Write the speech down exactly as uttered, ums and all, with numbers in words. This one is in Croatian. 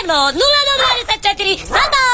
のぬらのぬらりさっちゃってりスタート。